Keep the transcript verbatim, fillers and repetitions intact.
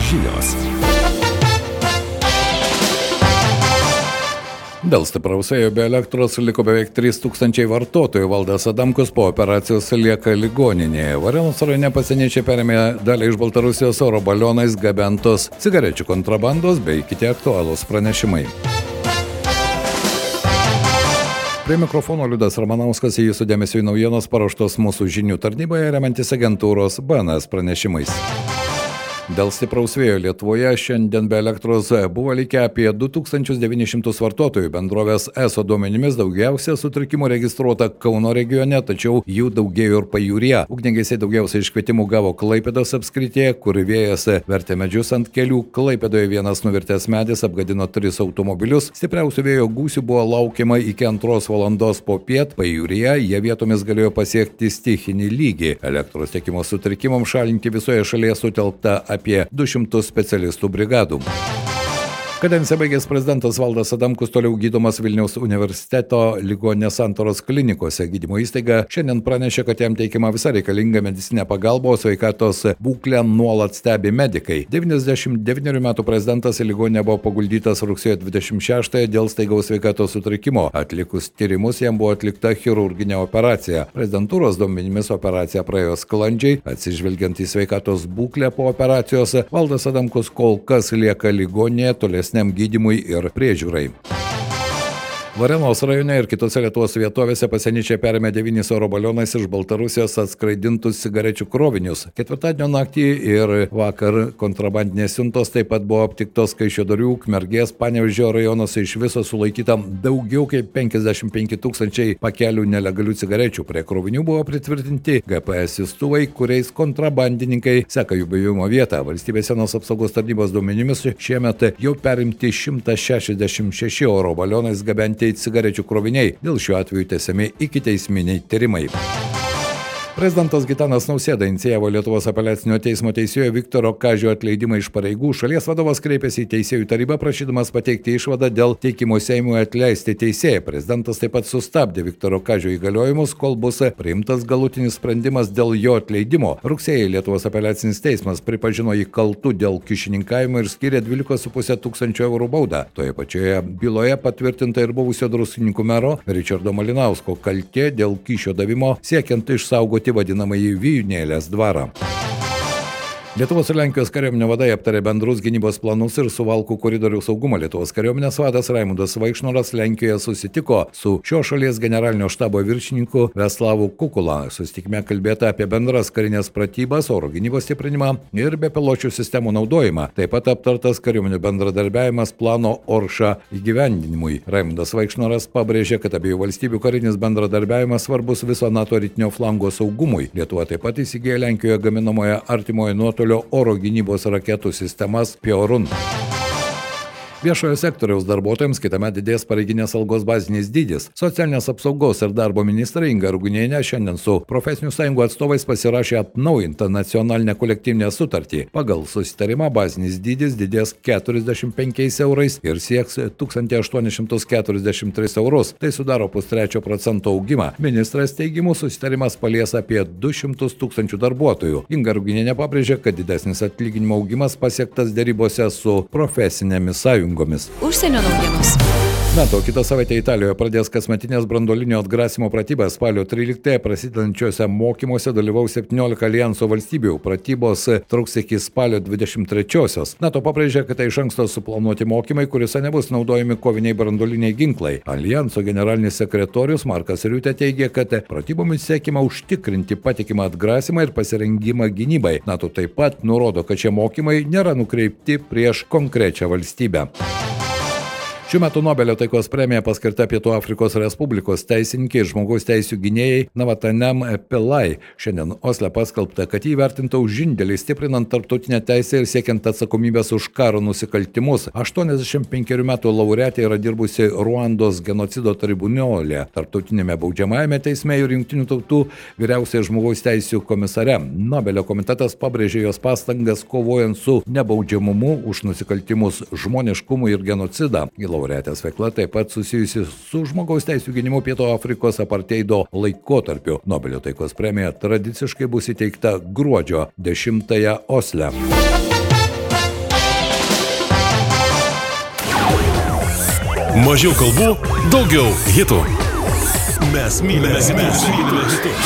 žinios. Dėl stipraus vėjo be elektros liko beveik trys tūkstančiai vartotojų. Valdas Adamkus po operacijos lieka ligoninėje. Varėnos rajone pasieniečiai perėmė dalį iš Baltarusijos oro balionais gabentos cigarečių kontrabandos bei kiti aktualūs pranešimai. Prie mikrofono Liudas Ramanauskas, jūsų dėmesio į naujienos paruoštos mūsų žinių tarnyboje remiantis agentūros B N S pranešimais. Dėl stipraus vėjo Lietuvoje šiandien be elektros buvo likę apie du tūkstančius devynis šimtus vartotojų. Bendrovės ESO duomenimis daugiausia sutrikimų registruota Kauno regione, tačiau jų daugėjo ir pajūryje. Ugniagesiai daugiausia iškvietimų gavo Klaipėdos apskrityje, kur vėjas vertė medžius ant kelių. Klaipėdoje vienas nuvirtęs medis apgadino tris automobilius. Stipriausių vėjo gūsių buvo laukiama iki antros valandos popiet. Pajūryje jie vietomis galėjo pasiekti stichinį lygį. Elektros tiekimo sutrikimams šalinti visoje šalyje sutelkta apie du šimtus specialistų brigadų. Kadenciją baigęs prezidentas Valdas Adamkus toliau gydomas Vilniaus universiteto ligoninės Santaros klinikose. Gydymo įstaiga šiandien pranešė, kad jam teikiama visa reikalinga medicininė pagalba, o sveikatos būklę nuolat stebi medikai. devyniasdešimt devynerių metų prezidentas į ligoninę buvo paguldytas rugsėjo dvidešimt šeštąją dėl staigaus sveikatos sutrikimo. Atlikus tyrimus jam buvo atlikta chirurginė operacija. Prezidentūros duomenimis operacija praėjo sklandžiai. Atsižvelgiant į sveikatos būklę po operacijos, Valdas Adamkus kol kas lieka ligoninėje tolesniam gydymui ir priežiūrai. Varėnos rajone ir kitose Lietuvos vietovėse pasieniečiai perėmė devynis oro balionais iš Baltarusijos atskraidintus cigarečių krovinius. Ketvirtadienio naktį ir vakar kontrabandinės siuntos taip pat buvo aptiktos Kaišiadorių, Ukmergės, Panevėžio rajonuose. Iš viso sulaikyta daugiau kaip penkiasdešimt penki tūkstančiai pakelių nelegalių cigarečių. Prie krovinių buvo pritvirtinti G P S siųstuvai, kuriais kontrabandininkai seka jų buvimo vietą. Valstybės sienos apsaugos tarnybos duomenimis šiemet jau perimti šimtas šešiasdešimt šeši oro balionais gabenti cigarečių kroviniai. Dėl šiuo atveju tęsiami ikiteisminiai tyrimai. Prezidentas Gitanas Nausėda inicijavo Lietuvos apeliacinio teismo teisėjo Viktoro Kažio atleidimą iš pareigų. Šalies vadovas kreipėsi į teisėjų tarybą prašydamas pateikti išvadą dėl teikimo Seimui atleisti teisėją. Prezidentas taip pat sustabdė Viktoro Kažio įgaliojimus, kol bus priimtas galutinis sprendimas dėl jo atleidimo. Rugsėjį Lietuvos apeliacinis teismas pripažino jį kaltu dėl kyšininkavimo ir skyrė dvylika su puse tūkstančio eurų baudą. Toje pačioje byloje patvirtinta ir buvusio Druskininkų mero Ričardo Malinausko kaltė dėl kyšio davimo siekiant išsaugoti vadinamąjį Vijūnėlės dvarą. Lietuvos ir Lenkijos kariuomenių vadai aptarė bendrus gynybos planus ir Suvalkų koridorių saugumą. Lietuvos kariuomenės vadas Raimundas Vaikšnoras Lenkijoje susitiko su šios šalies generalinio štabo viršininku Veslavu Kukula. Susitikime kalbėta apie bendras karinės pratybas, oro gynybos stiprinimą ir bepiločių sistemų naudojimą. Taip pat aptartas kariuomenių bendradarbiavimas plano Orša įgyvendinimui. Raimundas Vaikšnoras pabrėžė, kad abiejų valstybių karinis bendradarbiavimas svarbus viso NATO rytinio flango saugumui. Lietuva taip pat įsigijo Lenkijoje gaminamoje artimojo nuotolio oro gynybos raketų sistemas Piorun. Viešojo sektoriaus darbuotojams kitąmet didės pareiginės algos bazinis dydis. Socialinės apsaugos ir darbo ministrė Inga Ruginienė šiandien su profesinių sąjungų atstovais pasirašė atnaujintą nacionalinę kolektyvinę sutartį. Pagal susitarimą bazinis dydis didės keturiasdešimt penkiais eurais ir sieks tūkstantį aštuonis šimtus keturiasdešimt tris eurus. Tai sudaro pustrečio procento augimą. Ministras teigimu susitarimas palies apie du šimtus tūkstančių darbuotojų. Inga Ruginienė pabrėžė, kad didesnis atlyginimo augimas pasiektas derybose su profesinėmis sąjungomis. Užsienio naujienos. NATO kitą savaitę Italijoje pradės kasmetinės branduolinio atgrasimo pratybas. Spalio tryliktąją prasidedančiuose mokymuose dalyvaus septyniolika alijanso valstybių. Pratybos truks iki spalio dvidešimt trečiosios. NATO pabrėžė, kad tai iš anksto suplanuoti mokymai, kuriuose nebus naudojami koviniai branduoliniai ginklai. Alijanso generalinis sekretorius Markas Riutė teigė, kad pratybomis siekiama užtikrinti patikimą atgrasimą ir pasirengimą gynybai. NATO taip pat nurodo, kad šie mokymai nėra nukreipti prieš konkrečią valstybę. Šiuo metu Nobelio taikos premija paskirta Pietų Afrikos Respublikos teisininkė ir žmogaus teisių gynėjai Navatanem Pillai. Šiandien Osle paskelbta, kad jį įvertinta už indėlį stiprinant tarptautinę teisę ir siekiant atsakomybės už karo nusikaltimus. aštuoniasdešimt penkerių metų laureatė yra dirbusi Ruandos genocido tribunole, tarptautinėme baudžiamajame teisme ir Jungtinių tautų vyriausiai žmogaus teisių komisare. Nobelio komitetas pabrėžė jos pastangas kovojant su nebaudžiamumu už nusikaltimus žmoniškumui ir genocidą. Laureatės veikla taip pat susijusi su žmogaus teisių gynimu Pietų Afrikos apartheido laikotarpiu. Nobelio taikos premija tradiciškai bus įteikta gruodžio dešimtąją Osle. Mažiau kalbų, daugiau hitų. Mes mylime, mes mylime hitus.